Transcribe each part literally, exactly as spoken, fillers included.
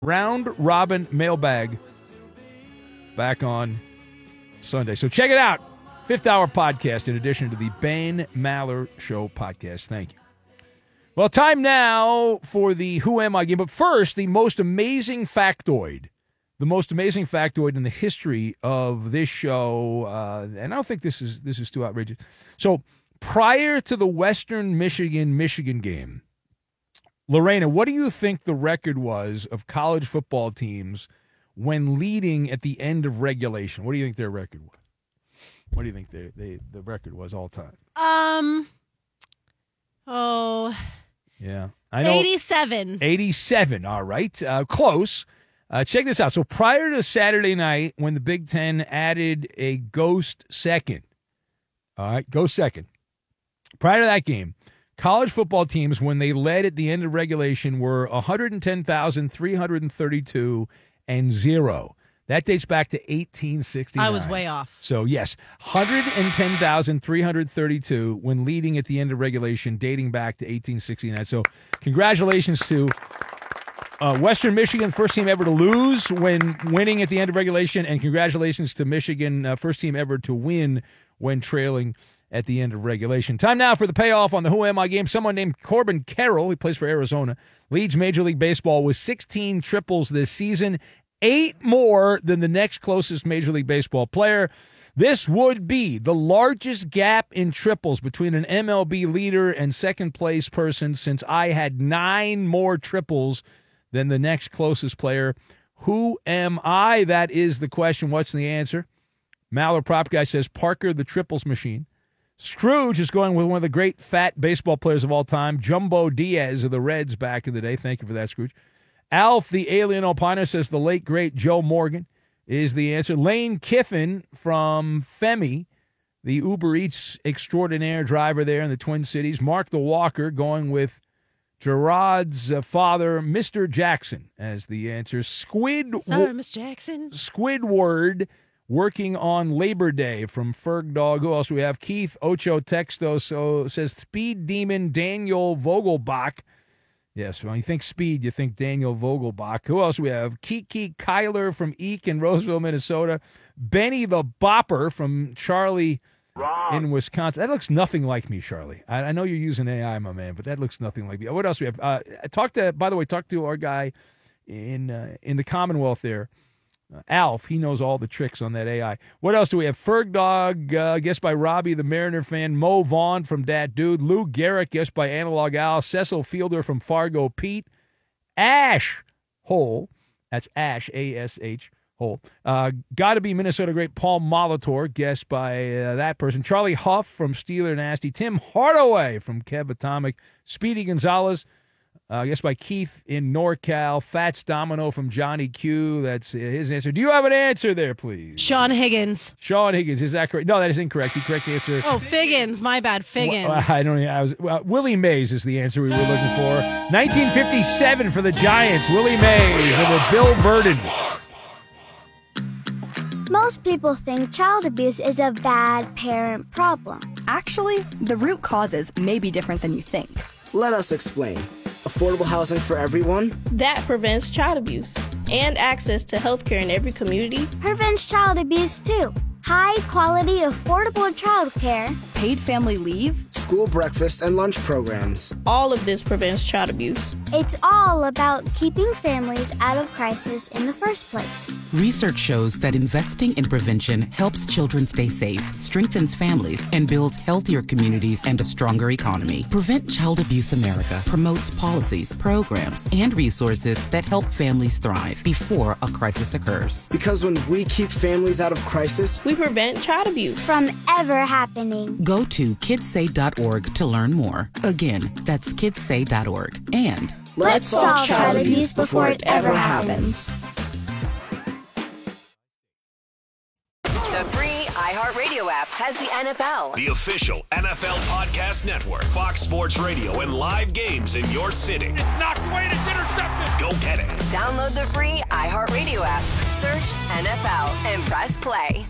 Round Robin Mailbag back on Sunday. So check it out. Fifth Hour Podcast in addition to the Ben Maller Show podcast. Thank you. Well, time now for the Who Am I game. But first, the most amazing factoid. The most amazing factoid in the history of this show. Uh, and I don't think this is this is too outrageous. So prior to the Western Michigan-Michigan game, Lorena, what do you think the record was of college football teams when leading at the end of regulation? What do you think their record was? What do you think they, they, the record was all time? Um, oh, yeah, I know. eighty-seven. eighty-seven. All right, uh, close. Uh, check this out. So prior to Saturday night, when the Big Ten added a ghost second, all right, ghost second. Prior to that game, college football teams, when they led at the end of regulation, were one hundred ten thousand three hundred thirty-two and zero. That dates back to eighteen sixty-nine. I was way off. So, yes, one hundred ten thousand three hundred thirty-two when leading at the end of regulation, dating back to eighteen sixty-nine. So, congratulations to uh, Western Michigan, first team ever to lose when winning at the end of regulation, and congratulations to Michigan, uh, first team ever to win when trailing at the end of regulation. Time now for the payoff on the Who Am I game. Someone named Corbin Carroll, he plays for Arizona, leads Major League Baseball with sixteen triples this season, eight more than the next closest Major League Baseball player. This would be the largest gap in triples between an M L B leader and second-place person since I had nine more triples than the next closest player. Who am I? That is the question. What's the answer? Maller Prop Guy says Parker the Triples Machine. Scrooge is going with one of the great fat baseball players of all time, Jumbo Diaz of the Reds back in the day. Thank you for that, Scrooge. Alf, the alien opiner, says the late, great Joe Morgan is the answer. Lane Kiffin from Femi, the Uber Eats extraordinaire driver there in the Twin Cities. Mark the Walker going with Gerard's uh, father, Mister Jackson, as the answer. Squid. Sorry, Miss Jackson. Squidward working on Labor Day from Ferg Dog. Who else do we have? Keith Ocho Texto so says Speed Demon Daniel Vogelbach. Yes, when you think speed, you think Daniel Vogelbach. Who else do we have? Kiki Kyler from Eek in Roseville, Minnesota. Benny the Bopper from Charlie Wrong. in Wisconsin. That looks nothing like me, Charlie. I, I know you're using A I, my man, but that looks nothing like me. What else do we have? Uh, talk to, by the way, talk to our guy in uh, in the Commonwealth there. Uh, Alf, he knows all the tricks on that A I. What else do we have? Ferg Dog, uh, guessed by Robbie, the Mariner fan. Mo Vaughn from Dat Dude. Lou Garrett, guessed by Analog Al. Cecil Fielder from Fargo Pete. Ash Hole, that's Ash, A S H, Hole. Uh, Got to be Minnesota great Paul Molitor, guessed by uh, that person. Charlie Huff from Steeler Nasty. Tim Hardaway from Kev Atomic. Speedy Gonzalez, Uh, guessed by Keith in NorCal. Fats Domino from Johnny Q. That's his answer. Do you have an answer there, please? Sean Higgins. Sean Higgins. Is that correct? No, that is incorrect. The correct answer. Oh, Figgins. My bad. Figgins. Well, I don't know. I was, well, Willie Mays is the answer we were looking for. nineteen fifty-seven for the Giants. Willie Mays over Bill Burden. Most people think child abuse is a bad parent problem. Actually, the root causes may be different than you think. Let us explain. Affordable housing for everyone? That prevents child abuse. And access to health care in every community. Prevents child abuse, too. High-quality, affordable child care. Paid family leave. School breakfast and lunch programs. All of this prevents child abuse. It's all about keeping families out of crisis in the first place. Research shows that investing in prevention helps children stay safe, strengthens families, and builds healthier communities and a stronger economy. Prevent Child Abuse America promotes policies, programs, and resources that help families thrive before a crisis occurs. Because when we keep families out of crisis, we prevent child abuse from ever happening. Go to kidsay dot org to learn more. Again, that's kidsay dot org. And let's solve child abuse before it ever happens. The free iHeartRadio app has the N F L. The official N F L podcast network. Fox Sports Radio and live games in your city. It's knocked away and it's intercepted. Go get it. Download the free iHeartRadio app. Search N F L and press play.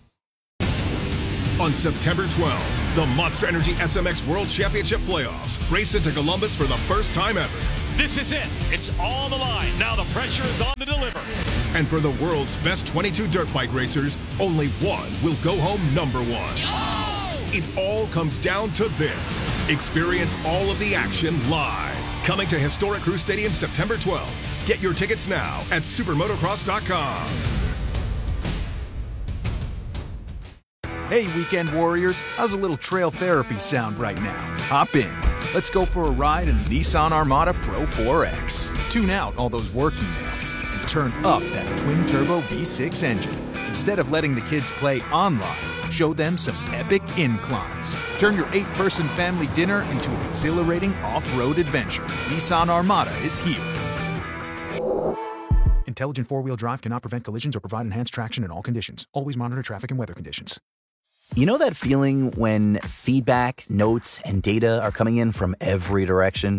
On September twelfth, the Monster Energy S M X World Championship Playoffs race into Columbus for the first time ever. This is it. It's all on the line. Now the pressure is on to deliver. And for the world's best twenty-two dirt bike racers, only one will go home number one. It all comes down to this. Experience all of the action live. Coming to historic Crew Stadium September twelfth. Get your tickets now at supermotocross dot com. Hey, weekend warriors. How's a little trail therapy sound right now? Hop in. Let's go for a ride in the Nissan Armada Pro four X. Tune out all those work emails and turn up that twin-turbo V six engine. Instead of letting the kids play online, show them some epic inclines. Turn your eight-person family dinner into an exhilarating off-road adventure. Nissan Armada is here. Intelligent four-wheel drive cannot prevent collisions or provide enhanced traction in all conditions. Always monitor traffic and weather conditions. You know that feeling when feedback, notes, and data are coming in from every direction?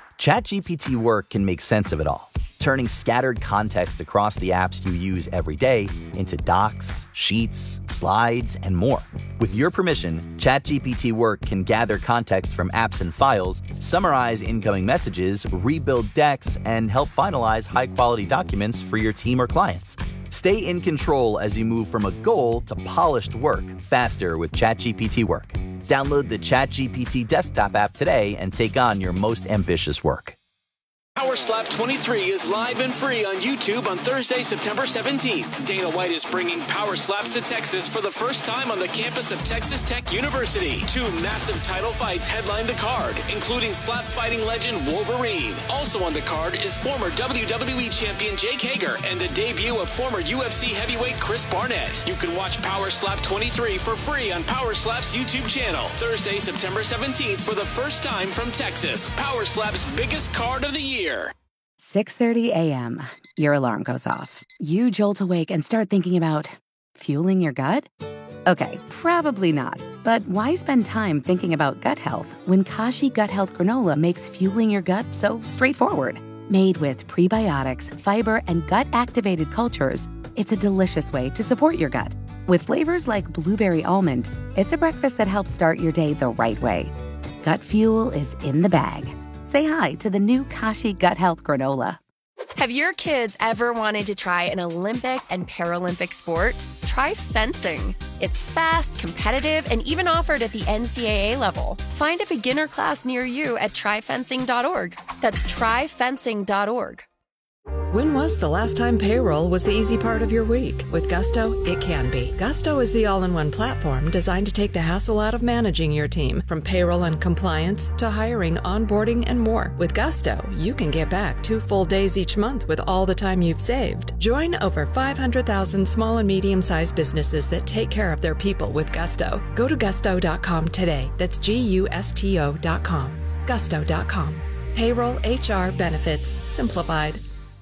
ChatGPT Work can make sense of it all, turning scattered context across the apps you use every day into docs, sheets, slides, and more. With your permission, ChatGPT Work can gather context from apps and files, summarize incoming messages, rebuild decks, and help finalize high-quality documents for your team or clients. Stay in control as you move from a goal to polished work faster with ChatGPT Work. Download the ChatGPT desktop app today and take on your most ambitious work. Power Slap twenty-three is live and free on YouTube on Thursday, September seventeenth. Dana White is bringing Power Slaps to Texas for the first time on the campus of Texas Tech University. Two massive title fights headline the card, including slap fighting legend Wolverine. Also on the card is former W W E champion Jake Hager and the debut of former U F C heavyweight Chris Barnett. You can watch Power Slap twenty-three for free on Power Slap's YouTube channel. Thursday, September seventeenth for the first time from Texas. Power Slap's biggest card of the year. six thirty a.m. Your alarm goes off. You jolt awake and start thinking about fueling your gut? Okay, probably not. But why spend time thinking about gut health when Kashi Gut Health Granola makes fueling your gut so straightforward? Made with prebiotics, fiber, and gut-activated cultures, it's a delicious way to support your gut. With flavors like blueberry almond, it's a breakfast that helps start your day the right way. Gut fuel is in the bag. Say hi to the new Kashi Gut Health Granola. Have your kids ever wanted to try an Olympic and Paralympic sport? Try fencing. It's fast, competitive, and even offered at the N C double A level. Find a beginner class near you at try fencing dot org. That's try fencing dot org. When was the last time payroll was the easy part of your week? With Gusto, it can be. Gusto is the all-in-one platform designed to take the hassle out of managing your team, from payroll and compliance to hiring, onboarding, and more. With Gusto, you can get back two full days each month with all the time you've saved. Join over five hundred thousand small and medium-sized businesses that take care of their people with Gusto. Go to gusto dot com today. That's G U S T O dot com. gusto dot com. Payroll, H R, benefits, simplified.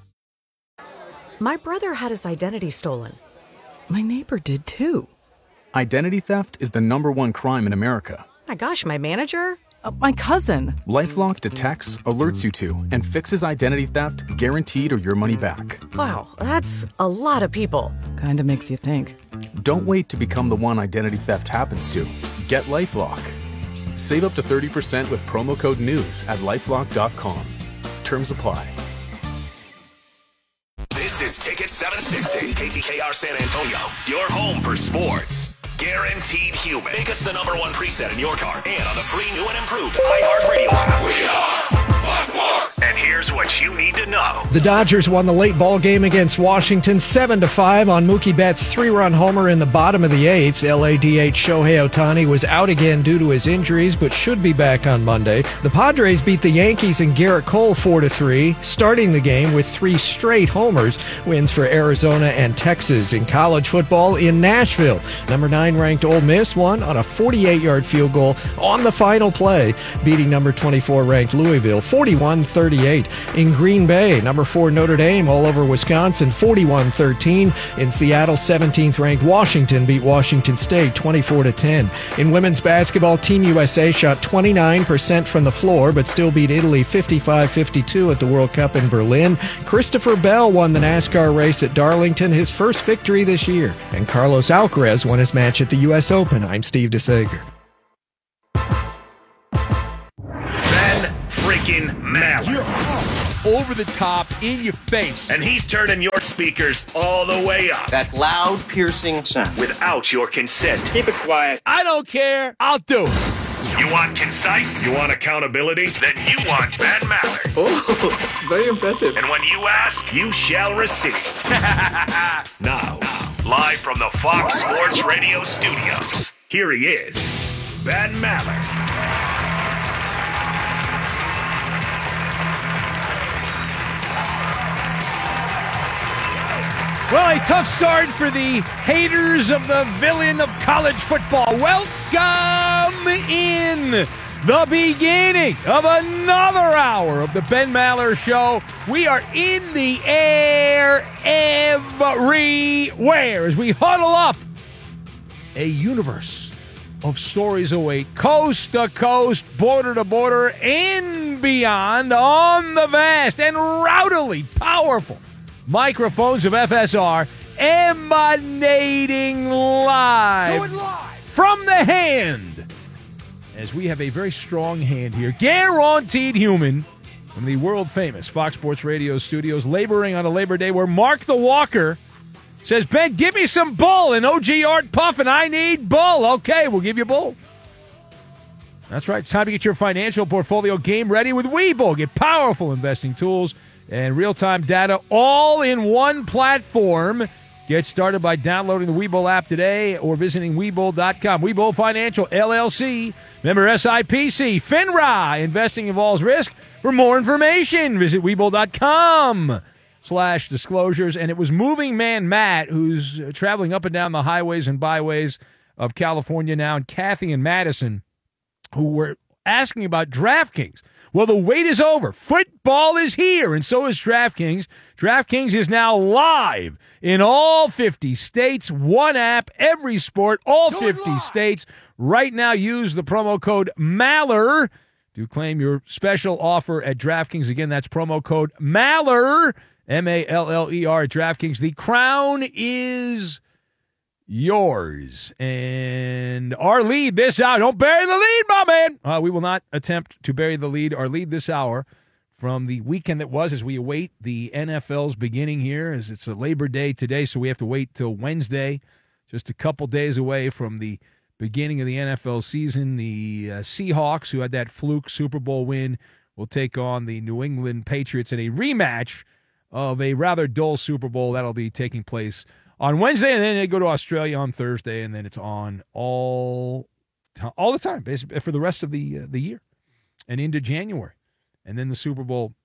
My brother had his identity stolen. My neighbor did too. Identity theft is the number one crime in America. My gosh, my manager? Uh, my cousin. LifeLock detects, alerts you to, and fixes identity theft guaranteed or your money back. Wow, that's a lot of people. Kinda makes you think. Don't wait to become the one identity theft happens to. Get LifeLock. Save up to thirty percent with promo code NEWS at lifelock dot com. Terms apply. This is Ticket seven sixty, K T K R San Antonio, your home for sports. Guaranteed human. Make us the number one preset in your car and on the free new and improved iHeartRadio app. We are my sports. And here's what you need to know. The Dodgers won the late ball game against Washington seven to five on Mookie Betts' three-run homer in the bottom of the eighth. L A D H Shohei Ohtani was out again due to his injuries, but should be back on Monday. The Padres beat the Yankees and Garrett Cole four to three, starting the game with three straight homers. Wins for Arizona and Texas. In college football in Nashville, number nine ranked Ole Miss won on a forty-eight-yard field goal on the final play, beating number twenty-four ranked Louisville forty-one thirty-eight. In Green Bay, number four Notre Dame all over Wisconsin forty-one thirteen. In Seattle, seventeenth ranked Washington beat Washington State twenty-four to ten. In women's basketball, Team U S A shot twenty-nine percent from the floor but still beat Italy fifty-five fifty-two at the World Cup in Berlin. Christopher Bell won the NASCAR race at Darlington, his first victory this year. And Carlos Alcaraz won his match at the U S Open. I'm Steve DeSager. Ben freaking Maller. over the top, in your face. And he's turning your speakers all the way up. That loud, piercing sound. Without your consent. Keep it quiet. I don't care. I'll do it. You want concise? You want accountability? Then you want Ben Maller. Oh, it's very impressive. And when you ask, you shall receive. Now, live from the Fox Sports Radio studios, here he is, Ben Maller. Well, a tough start for the haters of the villain of college football. Welcome in the beginning of another hour of the Ben Maller Show. We are in the air everywhere as we huddle up. A universe of stories await, coast to coast, border to border, and beyond on the vast and rowdily powerful microphones of F S R, emanating live, Do it live from the hand, as we have a very strong hand here, guaranteed human, from the world-famous Fox Sports Radio studios, laboring on a Labor Day where Mark the Walker says, Ben, give me some bull, and O G Art Puffin, I need bull. Okay, we'll give you bull. That's right. It's time to get your financial portfolio game ready with Webull. Get powerful investing tools and real-time data all in one platform. Get started by downloading the Webull app today or visiting Webull dot com. Webull Financial, L L C, member S I P C, FINRA. Investing involves risk. For more information, visit Webull dot com slash disclosures. And it was Moving Man Matt, who's traveling up and down the highways and byways of California now, and Kathy and Madison, who were asking about DraftKings. Well, the wait is over. Football is here, and so is DraftKings. DraftKings is now live in all fifty states. One app, every sport, all fifty states. Right now, use the promo code Maller to claim your special offer at DraftKings. Again, that's promo code Maller, M A L L E R at DraftKings. The crown is yours. And our lead this hour, don't bury the lead, my man. Uh, we will not attempt to bury the lead. Our lead this hour from the weekend that was, as we await the N F L's beginning here, as it's a Labor Day today, so we have to wait till Wednesday, just a couple days away from the beginning of the N F L season. The uh, Seahawks, who had that fluke Super Bowl win, will take on the New England Patriots in a rematch of a rather dull Super Bowl that'll be taking place on Wednesday, and then they go to Australia on Thursday, and then it's on all all the time, basically, for the rest of the uh, the year and into January. And then the Super Bowl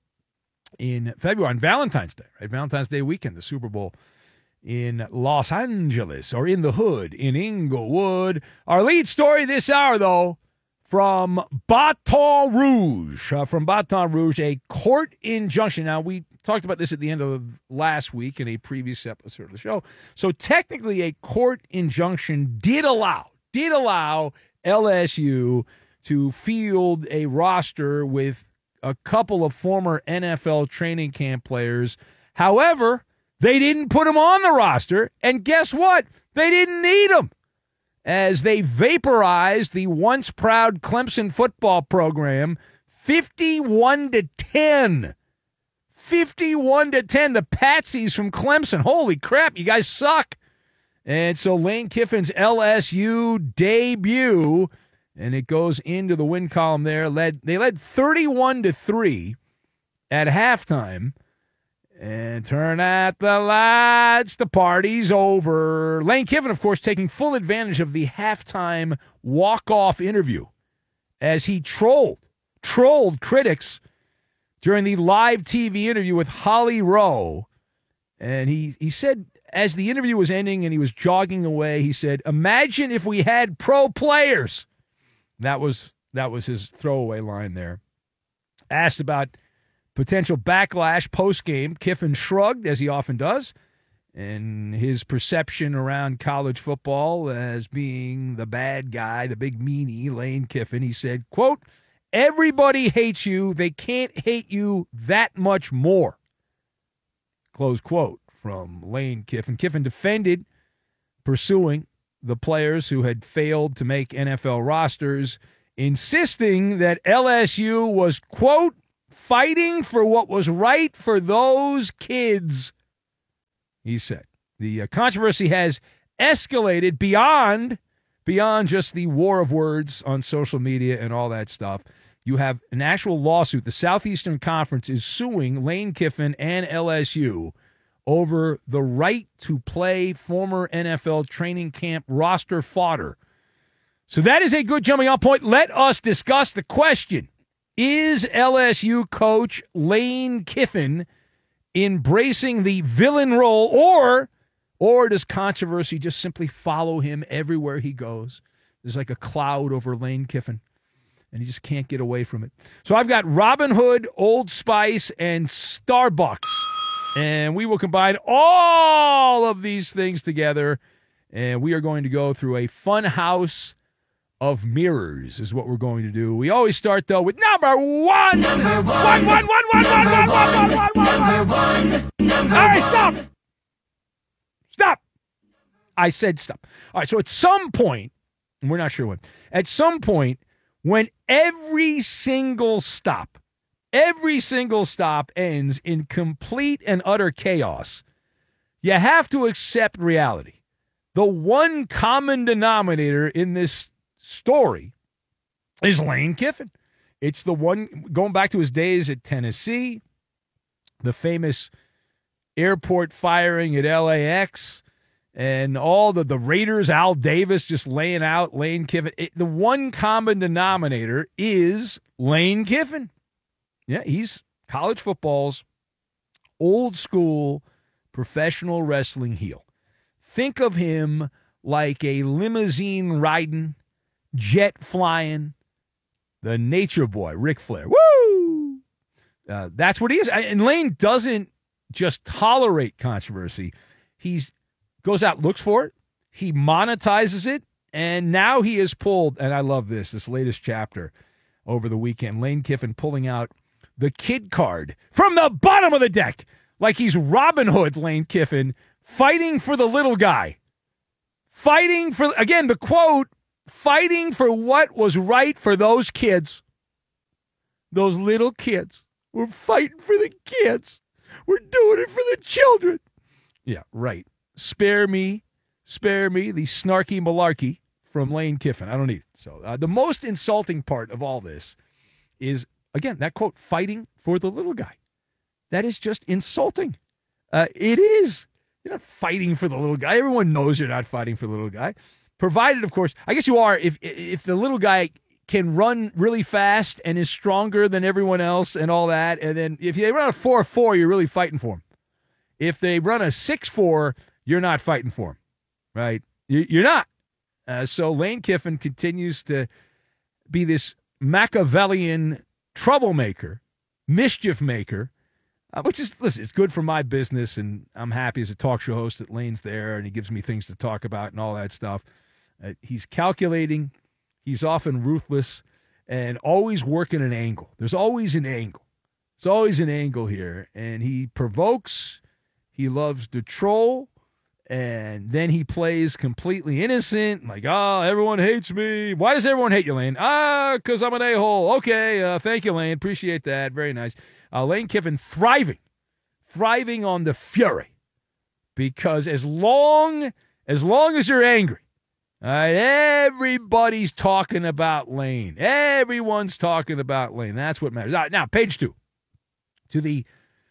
in February, on Valentine's Day, right? Valentine's Day weekend, the Super Bowl in Los Angeles, or in the hood, in Inglewood. Our lead story this hour, though, from Baton Rouge. Uh, from Baton Rouge, a court injunction. Now, we talked about this at the end of last week in a previous episode of the show. So technically, a court injunction did allow, did allow L S U to field a roster with a couple of former N F L training camp players. However, they didn't put them on the roster, and guess what? They didn't need them, as they vaporized the once proud Clemson football program fifty-one to ten. fifty-one to ten, the Patsies from Clemson. Holy crap, you guys suck. And so Lane Kiffin's L S U debut, and it goes into the win column there. Led They led thirty-one to three at halftime. And turn out the lights, the party's over. Lane Kiffin, of course, taking full advantage of the halftime walk-off interview as he trolled, trolled critics during the live T V interview with Holly Rowe. And he, he said, as the interview was ending and he was jogging away, he said, imagine if we had pro players. That was that was his throwaway line there. Asked about potential backlash post-game, Kiffin shrugged, as he often does, and his perception around college football as being the bad guy, the big meanie, Lane Kiffin. He said, quote, everybody hates you. They can't hate you that much more. Close quote from Lane Kiffin. Kiffin defended pursuing the players who had failed to make N F L rosters, insisting that L S U was, quote, fighting for what was right for those kids, he said. The uh, controversy has escalated beyond, beyond just the war of words on social media and all that stuff. You have an actual lawsuit. The Southeastern Conference is suing Lane Kiffin and L S U over the right to play former N F L training camp roster fodder. So that is a good jumping off point. Let us discuss the question. Is L S U coach Lane Kiffin embracing the villain role, or, or does controversy just simply follow him everywhere he goes? There's like a cloud over Lane Kiffin, and he just can't get away from it. So I've got Robin Hood, Old Spice, and Starbucks. And we will combine all of these things together, and we are going to go through a fun house of mirrors is what we're going to do. We always start, though, with number one. Number one. One, one, one, one, one, one, one, one, one, one, one. Number all right, stop. Stop. I said stop. All right, so at some point, and we're not sure when, at some point, when every single stop, every single stop ends in complete and utter chaos, you have to accept reality. The one common denominator in this story is Lane Kiffin. It's the one, going back to his days at Tennessee, the famous airport firing at L A X, and all the, the Raiders, Al Davis just laying out Lane Kiffin. It, the one common denominator is Lane Kiffin. Yeah, he's college football's old school professional wrestling heel. Think of him like a limousine riding, jet flying, the nature boy, Ric Flair. Woo! Uh, that's what he is. And Lane doesn't just tolerate controversy. He's goes out, looks for it. He monetizes it. And now he is pulled, and I love this, this latest chapter over the weekend. Lane Kiffin pulling out the kid card from the bottom of the deck like he's Robin Hood, Lane Kiffin, fighting for the little guy. Fighting for, again, the quote, fighting for what was right for those kids. Those little kids. We're fighting for the kids. We're doing it for the children. Yeah, right. Spare me, spare me the snarky malarkey from Lane Kiffin. I don't need it. So uh, the most insulting part of all this is, again, that quote, fighting for the little guy. That is just insulting. Uh, it is. You're not fighting for the little guy. Everyone knows you're not fighting for the little guy. Provided, of course, I guess you are if if the little guy can run really fast and is stronger than everyone else and all that. And then if they run a four four, you're really fighting for him. If they run a six four, you're not fighting for him, right? You're not. Uh, so Lane Kiffin continues to be this Machiavellian troublemaker, mischief maker, uh, which is, listen, it's good for my business, and I'm happy as a talk show host that Lane's there, and he gives me things to talk about and all that stuff. Uh, he's calculating. He's often ruthless and always working an angle. There's always an angle. There's always an angle here, and he provokes. He loves to troll, and then he plays completely innocent, like, oh, everyone hates me. Why does everyone hate you, Lane? Ah, because I'm an a-hole. Okay, uh, thank you, Lane. Appreciate that. Very nice. Uh, Lane Kiffin thriving, thriving on the fury, because as long, as long as you're angry, all right, everybody's talking about Lane. Everyone's talking about Lane. That's what matters. All right, now, page two. To the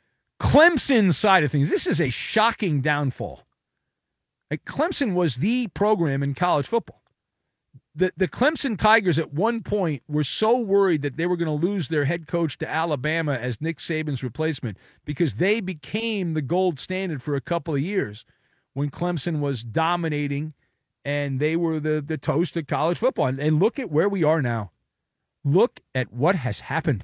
Clemson side of things, this is a shocking downfall. Like, Clemson was the program in college football. The, the Clemson Tigers at one point were so worried that they were going to lose their head coach to Alabama as Nick Saban's replacement because they became the gold standard for a couple of years when Clemson was dominating and they were the, the toast of college football. And, and look at where we are now. Look at what has happened.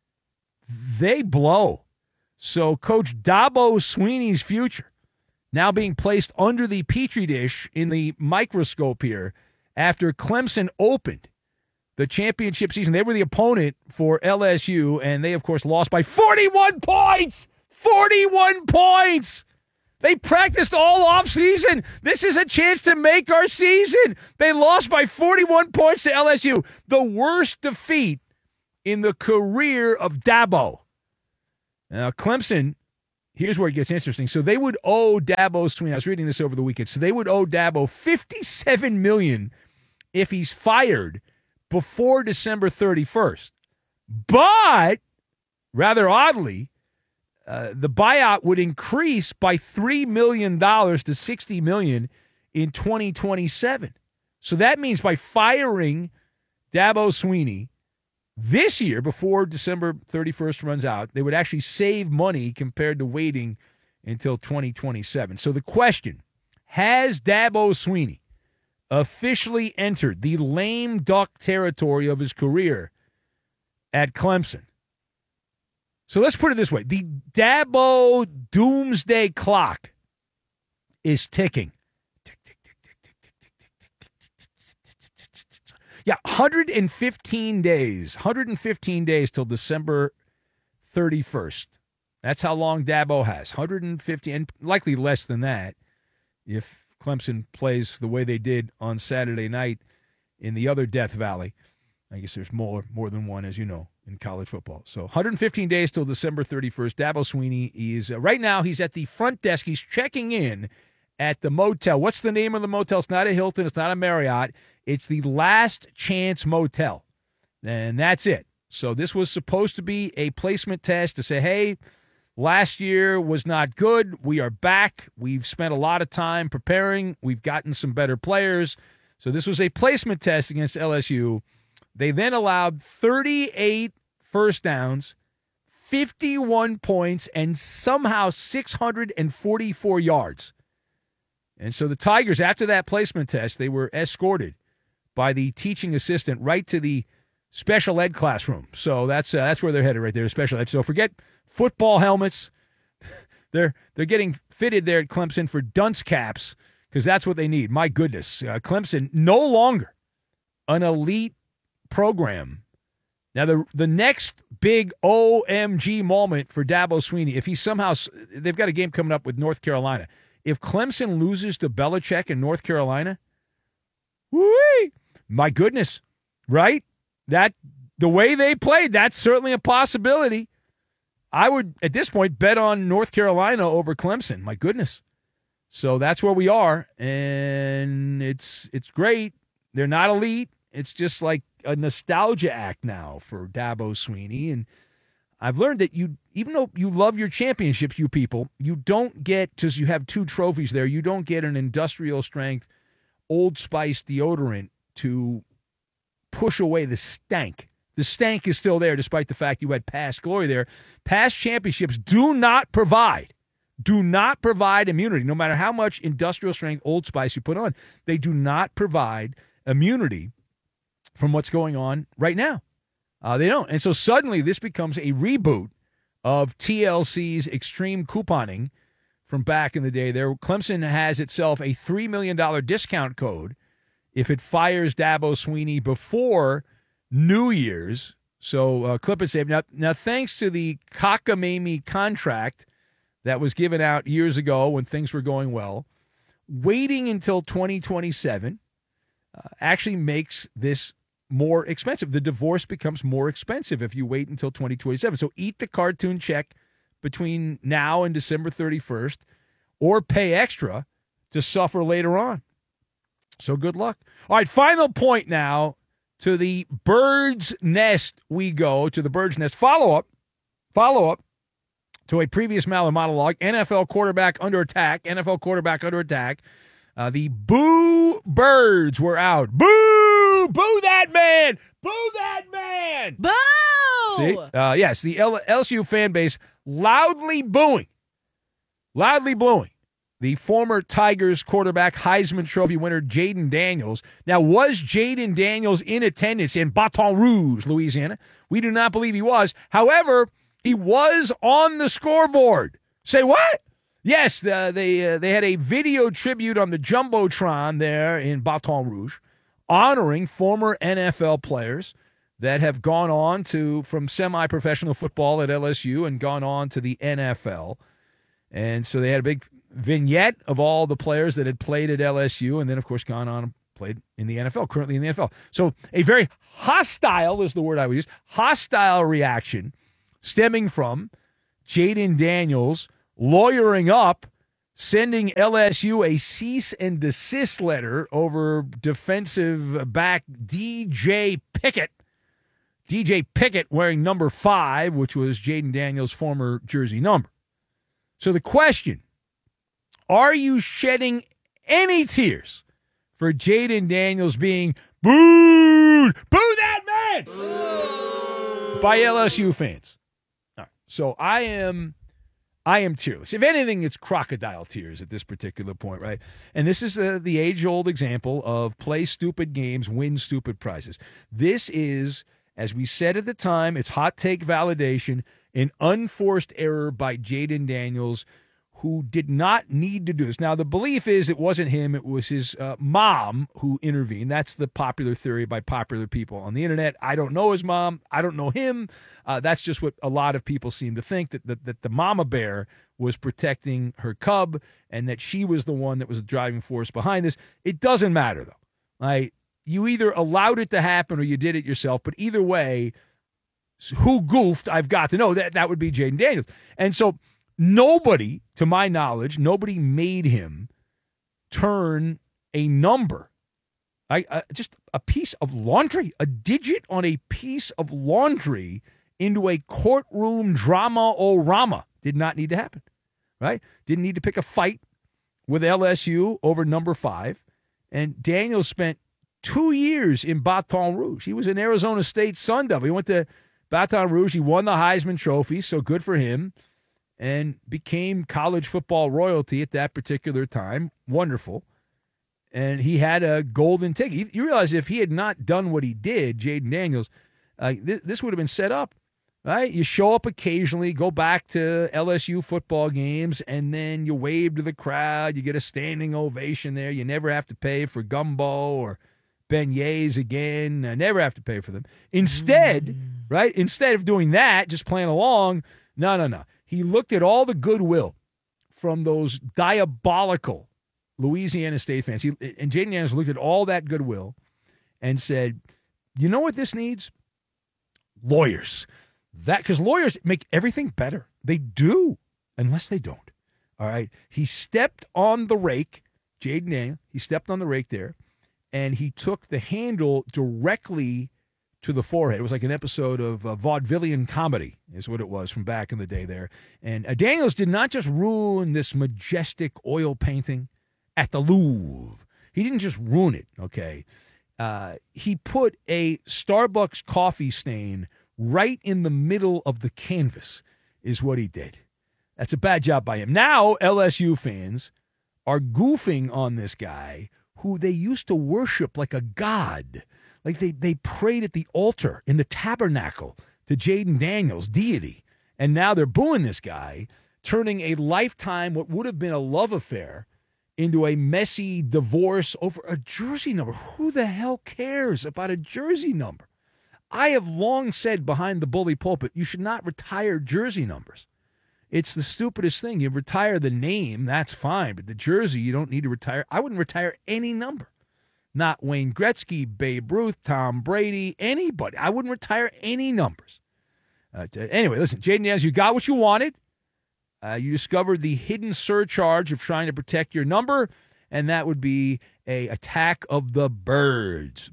They blow. So Coach Dabo Swinney's future now being placed under the petri dish in the microscope here after Clemson opened the championship season. They were the opponent for L S U, and they, of course, lost by forty-one points! forty-one points! They practiced all offseason. This is a chance to make our season. They lost by forty-one points to L S U. The worst defeat in the career of Dabo. Now, Clemson, here's where it gets interesting. So they would owe Dabo Swinney, I was reading this over the weekend, so they would owe Dabo fifty-seven million dollars if he's fired before December thirty-first. But, rather oddly, uh, the buyout would increase by three million dollars to sixty million dollars in twenty twenty-seven. So that means by firing Dabo Swinney this year, before December thirty-first runs out, they would actually save money compared to waiting until twenty twenty-seven. So the question, has Dabo Swinney officially entered the lame duck territory of his career at Clemson? So let's put it this way. The Dabo doomsday clock is ticking. Yeah, one hundred fifteen days. one hundred fifteen days till December thirty-first. That's how long Dabo has. one hundred fifty, and likely less than that if Clemson plays the way they did on Saturday night in the other Death Valley. I guess there's more, more than one, as you know, in college football. So one hundred fifteen days till December thirty-first. Dabo Swinney is, uh, right now, he's at the front desk. He's checking in at the motel. What's the name of the motel? It's not a Hilton. It's not a Marriott. It's the Last Chance Motel. And that's it. So this was supposed to be a placement test to say, hey, last year was not good. We are back. We've spent a lot of time preparing. We've gotten some better players. So this was a placement test against L S U. They then allowed thirty-eight first downs, fifty-one points, and somehow six hundred forty-four yards. And so the Tigers, after that placement test, they were escorted by the teaching assistant right to the special ed classroom. So that's uh, that's where they're headed right there, special ed. So forget football helmets. They're they're getting fitted there at Clemson for dunce caps because that's what they need. My goodness. Uh, Clemson no longer an elite program. Now, the the next big O M G moment for Dabo Swinney, if he somehow – they've got a game coming up with North Carolina. If Clemson loses to Belichick in North Carolina, whoo, my goodness, right? That the way they played, that's certainly a possibility. I would, at this point, bet on North Carolina over Clemson. My goodness. So that's where we are, and it's it's great. They're not elite. It's just like a nostalgia act now for Dabo Swinney, and I've learned that you, even though you love your championships, you people, you don't get, because you have two trophies there, you don't get an industrial strength Old Spice deodorant to push away the stank. The stank is still there despite the fact you had past glory there. Past championships do not provide, do not provide immunity. No matter how much industrial strength Old Spice you put on, they do not provide immunity from what's going on right now. Uh, they don't. And so suddenly this becomes a reboot of T L C's extreme couponing from back in the day there. Clemson has itself a three million dollars discount code if it fires Dabo Swinney before New Year's. So uh, clip and save. Now, now, thanks to the cockamamie contract that was given out years ago when things were going well, waiting until twenty twenty-seven uh, actually makes this more expensive. The divorce becomes more expensive if you wait until twenty twenty-seven. So eat the cartoon check between now and December thirty-first, or pay extra to suffer later on. So good luck. All right, final point now. To the bird's nest we go, to the bird's nest. Follow-up, follow-up to a previous Maller monologue, N F L quarterback under attack, N F L quarterback under attack. Uh, the Boo Birds were out. Boo! Boo that man! Boo that man! Boo! See? Uh, yes, the L S U fan base loudly booing, loudly booing the former Tigers quarterback, Heisman Trophy winner, Jayden Daniels. Now, was Jayden Daniels in attendance in Baton Rouge, Louisiana? We do not believe he was. However, he was on the scoreboard. Say what? Yes, uh, they uh, they had a video tribute on the Jumbotron there in Baton Rouge, honoring former N F L players that have gone on to from semi-professional football at L S U and gone on to the N F L. And so they had a big vignette of all the players that had played at L S U and then, of course, gone on and played in the N F L, currently in the N F L. So a very hostile, is the word I would use, hostile reaction stemming from Jaden Daniels lawyering up, sending L S U a cease and desist letter over defensive back D J Pickett. D J Pickett wearing number five, which was Jaden Daniels' former jersey number. So the question, are you shedding any tears for Jaden Daniels being booed, boo that man, by L S U fans? All right, so I am... I am tearless. If anything, it's crocodile tears at this particular point, right? And this is uh, the age-old example of play stupid games, win stupid prizes. This is, as we said at the time, it's hot take validation, an unforced error by Jaden Daniels, who did not need to do this. Now, the belief is it wasn't him, it was his uh, mom who intervened. That's the popular theory by popular people on the internet. I don't know his mom. I don't know him. Uh, that's just what a lot of people seem to think, that, that, that the mama bear was protecting her cub and that she was the one that was the driving force behind this. It doesn't matter, though. Right? You either allowed it to happen or you did it yourself, but either way, who goofed, I've got to know. That, that would be Jaden Daniels. And so nobody, to my knowledge, nobody made him turn a number, I, uh, just a piece of laundry, a digit on a piece of laundry into a courtroom drama-o-rama. Did not need to happen, right? Didn't need to pick a fight with L S U over number five. And Daniels spent two years in Baton Rouge. He was an Arizona State Sun Devil. He went to Baton Rouge. He won the Heisman Trophy, so good for him, and became college football royalty at that particular time. Wonderful. And he had a golden ticket. You realize if he had not done what he did, Jaden Daniels, uh, th- this would have been set up, right? You show up occasionally, go back to L S U football games, and then you wave to the crowd. You get a standing ovation there. You never have to pay for gumbo or beignets again. Uh, never have to pay for them. Instead, mm. right, instead of doing that, just playing along, no, no, no. He looked at all the goodwill from those diabolical Louisiana State fans. He, and Jaden Daniels looked at all that goodwill and said, you know what this needs? Lawyers. That because lawyers make everything better. They do, unless they don't. All right. He stepped on the rake, Jaden Daniels, he stepped on the rake there, and he took the handle directly to the forehead. It was like an episode of uh, vaudevillian comedy is what it was from back in the day there. And uh, Daniels did not just ruin this majestic oil painting at the Louvre. He didn't just ruin it, okay? Uh, he put a Starbucks coffee stain right in the middle of the canvas is what he did. That's a bad job by him. Now L S U fans are goofing on this guy who they used to worship like a god. Like they, they prayed at the altar in the tabernacle to Jaden Daniels, deity. And now they're booing this guy, turning a lifetime, what would have been a love affair, into a messy divorce over a jersey number. Who the hell cares about a jersey number? I have long said behind the bully pulpit, you should not retire jersey numbers. It's the stupidest thing. You retire the name, that's fine, but the jersey, you don't need to retire. I wouldn't retire any number. Not Wayne Gretzky, Babe Ruth, Tom Brady, anybody. I wouldn't retire any numbers. Uh, anyway, listen, Jaden Daniels, you got what you wanted. Uh, you discovered the hidden surcharge of trying to protect your number, and that would be a attack of the birds.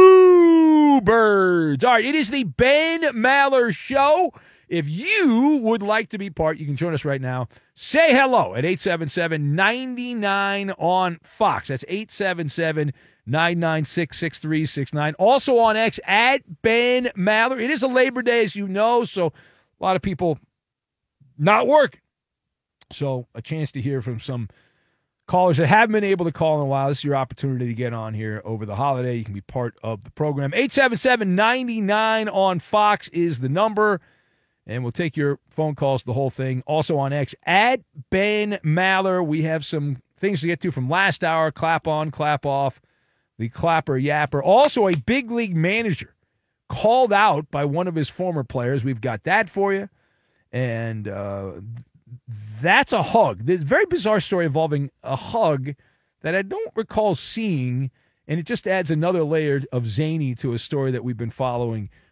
Boo, birds. All right, it is the Ben Maller Show. If you would like to be part, you can join us right now. Say hello at eight seven seven, nine nine on Fox. That's eight seven seven, nine nine six, six three six nine. Also on X, at Ben Maller. It is a Labor Day, as you know, so a lot of people not working. So a chance to hear from some callers that haven't been able to call in a while. This is your opportunity to get on here over the holiday. You can be part of the program. eight seven seven, nine nine on Fox is the number. And we'll take your phone calls, the whole thing. Also on X, at Ben Maller. We have some things to get to from last hour. Clap on, clap off, the clapper yapper. Also a big league manager called out by one of his former players. We've got that for you. And uh, that's a hug. There's a very bizarre story involving a hug that I don't recall seeing. And it just adds another layer of zany to a story that we've been following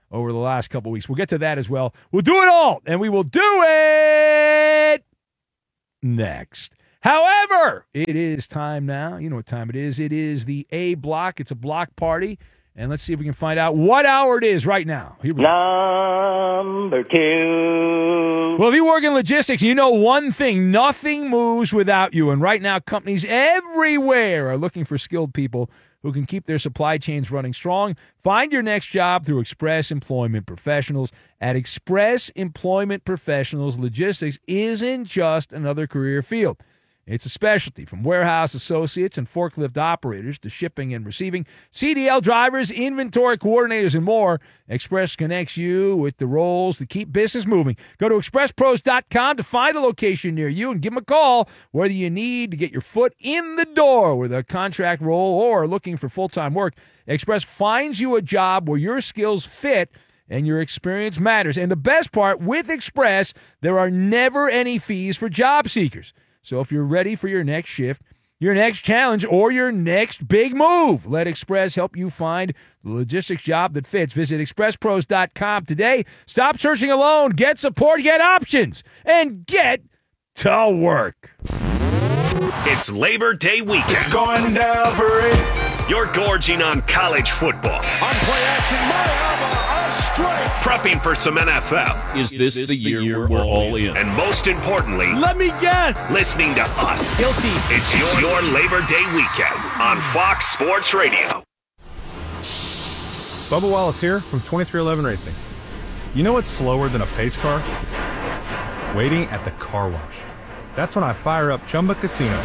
over the last couple weeks. We'll get to that as well. We'll do it all, and we will do it next. However, it is time now. You know what time it is. It is the A block. It's a block party. And let's see if we can find out what hour it is right now. Here we go. Number two. Well, if you work in logistics, you know one thing. Nothing moves without you. And right now, companies everywhere are looking for skilled people who can keep their supply chains running strong. Find your next job through Express Employment Professionals. At Express Employment Professionals, logistics isn't just another career field. It's a specialty, from warehouse associates and forklift operators to shipping and receiving, C D L drivers, inventory coordinators, and more. Express connects you with the roles to keep business moving. Go to express pros dot com to find a location near you and give them a call, whether you need to get your foot in the door with a contract role or looking for full-time work. Express finds you a job where your skills fit and your experience matters. And the best part, with Express, there are never any fees for job seekers. So if you're ready for your next shift, your next challenge, or your next big move, let Express help you find the logistics job that fits. Visit express pros dot com today. Stop searching alone. Get support, get options, and get to work. It's Labor Day weekend. It's going down for it. You're gorging on college football. On play action, Miami, a strike. Prepping for some N F L. Is this, this the, the year, year we're all in? And most importantly, let me guess, listening to us. Guilty. It's your, your Labor Day weekend on Fox Sports Radio. Bubba Wallace here from twenty-three eleven Racing. You know what's slower than a pace car? Waiting at the car wash. That's when I fire up Chumba Casino.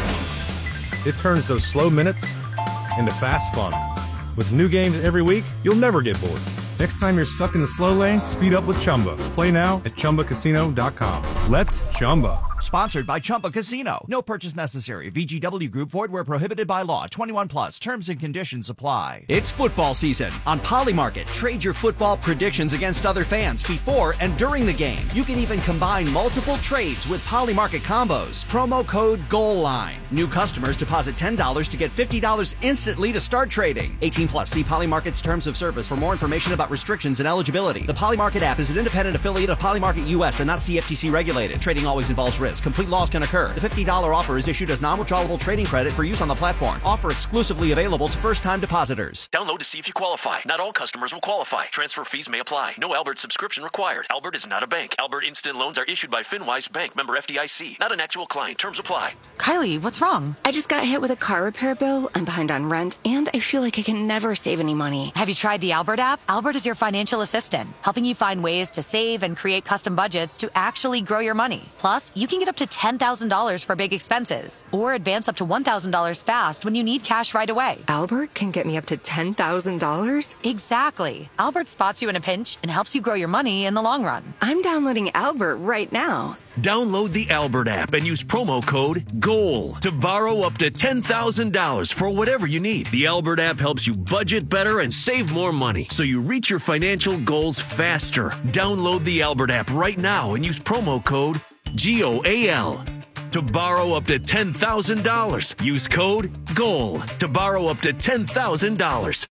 It turns those slow minutes into fast fun. With new games every week, you'll never get bored. Next time you're stuck in the slow lane, speed up with Chumba. Play now at chumba casino dot com. Let's Chumba. Sponsored by Chumba Casino. No purchase necessary. V G W Group. Void where prohibited by law. twenty-one plus. Terms and conditions apply. It's football season on Polymarket. Trade your football predictions against other fans before and during the game. You can even combine multiple trades with Polymarket combos. Promo code GOALLINE. New customers deposit ten dollars to get fifty dollars instantly to start trading. eighteen plus. See Polymarket's terms of service for more information about restrictions and eligibility. The Polymarket app is an independent affiliate of Polymarket U S and not C F T C regulated. Trading always involves risk. Complete loss can occur. The fifty dollars offer is issued as non-withdrawable trading credit for use on the platform. Offer exclusively available to first-time depositors. Download to see if you qualify. Not all customers will qualify. Transfer fees may apply. No Albert subscription required. Albert is not a bank. Albert Instant Loans are issued by FinWise Bank, member F D I C. Not an actual client. Terms apply. Kylie, what's wrong? I just got hit with a car repair bill. I'm behind on rent, and I feel like I can never save any money. Have you tried the Albert app? Albert is your financial assistant, helping you find ways to save and create custom budgets to actually grow your money. Plus, you can get up to ten thousand dollars for big expenses, or advance up to one thousand dollars fast when you need cash right away. Albert can get me up to ten thousand dollars? Exactly. Albert spots you in a pinch and helps you grow your money in the long run. I'm downloading Albert right now. Download the Albert app and use promo code GOAL to borrow up to ten thousand dollars for whatever you need. The Albert app helps you budget better and save more money, so you reach your financial goals faster. Download the Albert app right now and use promo code G O A L to borrow up to ten thousand dollars. Use code GOAL to borrow up to ten thousand dollars.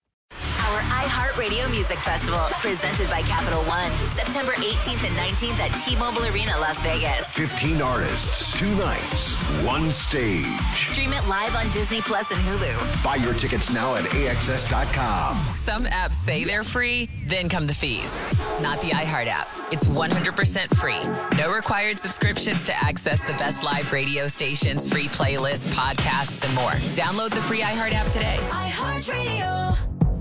Our iHeartRadio Music Festival, presented by Capital One, September eighteenth and nineteenth at T-Mobile Arena, Las Vegas. fifteen artists, two nights, one stage. Stream it live on Disney Plus and Hulu. Buy your tickets now at A X S dot com. Some apps say they're free, then come the fees. Not the iHeart app. It's one hundred percent free. No required subscriptions to access the best live radio stations, free playlists, podcasts, and more. Download the free iHeart app today. iHeartRadio.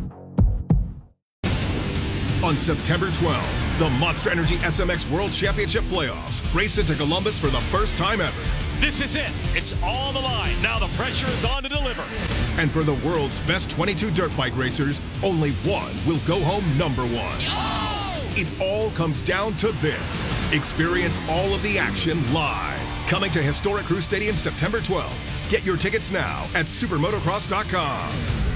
On September twelfth, the Monster Energy S M X World Championship Playoffs race into Columbus for the first time ever. This is it. It's on the line. Now the pressure is on to deliver. And for the world's best twenty-two dirt bike racers, only one will go home number one. It all comes down to this. Experience all of the action live. Coming to historic Crew Stadium September twelfth. Get your tickets now at supermotocross dot com.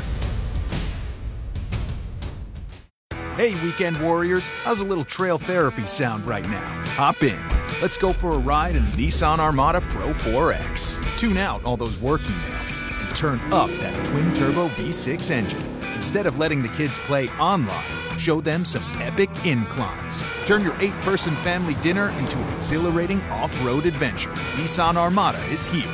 Hey, weekend warriors, how's a little trail therapy sound right now? Hop in. Let's go for a ride in the Nissan Armada Pro four X. Tune out all those work emails and turn up that twin-turbo V six engine. Instead of letting the kids play online, Show them some epic inclines. Turn your eight-person family dinner into an exhilarating off-road adventure. Nissan Armada is here.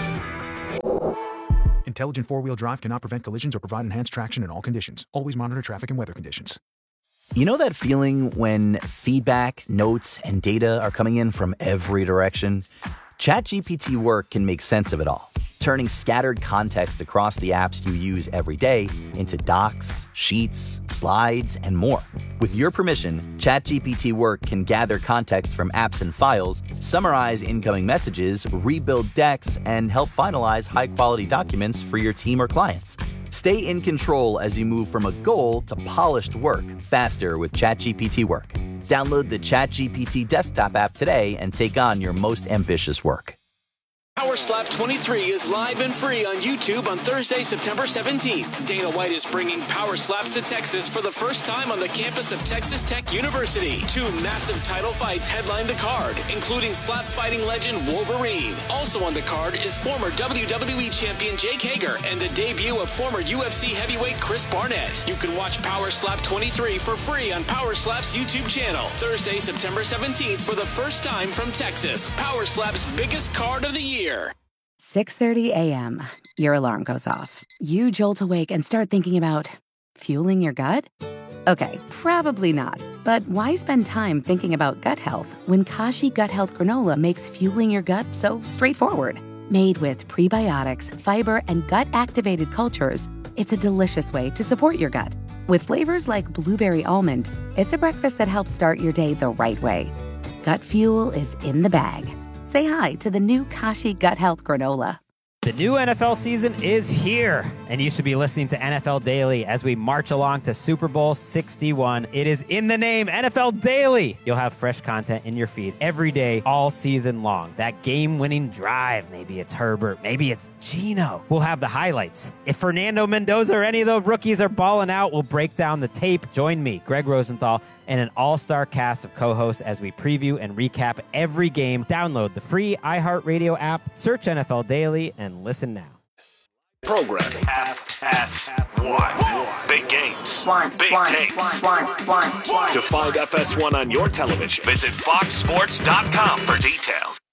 Intelligent four-wheel drive cannot prevent collisions or provide enhanced traction in all conditions. Always monitor traffic and weather conditions. You know that feeling when feedback, notes, and data are coming in from every direction? ChatGPT Work can make sense of it all, turning scattered context across the apps you use every day into docs, sheets, slides, and more. With your permission, ChatGPT Work can gather context from apps and files, summarize incoming messages, rebuild decks, and help finalize high-quality documents for your team or clients. Stay in control as you move from a goal to polished work faster with ChatGPT Work. Download the ChatGPT desktop app today and take on your most ambitious work. Power Slap twenty-three is live and free on YouTube on Thursday, September seventeenth. Dana White is bringing Power Slaps to Texas for the first time on the campus of Texas Tech University. Two massive title fights headline the card, including slap fighting legend Wolverine. Also on the card is former W W E champion Jake Hager and the debut of former U F C heavyweight Chris Barnett. You can watch Power Slap twenty-three for free on Power Slap's YouTube channel. Thursday, September seventeenth for the first time from Texas. Power Slap's biggest card of the year. six thirty a.m. Your alarm goes off. You jolt awake and start thinking about fueling your gut? Okay, probably not. But why spend time thinking about gut health when Kashi Gut Health Granola makes fueling your gut so straightforward? Made with prebiotics, fiber, and gut-activated cultures, it's a delicious way to support your gut. With flavors like blueberry almond, it's a breakfast that helps start your day the right way. Gut fuel is in the bag. Say hi to the new Kashi Gut Health Granola. The new N F L season is here, and you should be listening to N F L Daily as we march along to Super Bowl sixty-one. It is in the name, N F L Daily. You'll have fresh content in your feed every day, all season long. That game-winning drive, maybe it's Herbert, maybe it's Geno. We'll have the highlights. If Fernando Mendoza or any of the rookies are balling out, we'll break down the tape. Join me, Greg Rosenthal, and an all-star cast of co-hosts as we preview and recap every game. Download the free iHeartRadio app, search N F L Daily, and listen now. Programming F S one. Big games. One, big one, takes. One, one, one, one. To find F S one on your television, visit fox sports dot com for details.